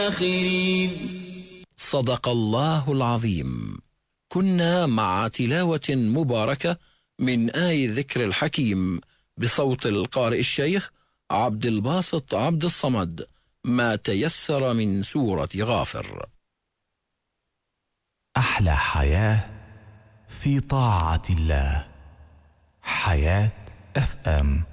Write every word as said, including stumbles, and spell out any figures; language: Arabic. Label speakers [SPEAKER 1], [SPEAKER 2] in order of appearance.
[SPEAKER 1] صدق الله العظيم. كنا مع تلاوة مباركة من آي ذكر الحكيم بصوت القارئ الشيخ عبد الباسط عبد الصمد، ما تيسر من سورة غافر.
[SPEAKER 2] أحلى حياة في طاعة الله. حياة اف ام.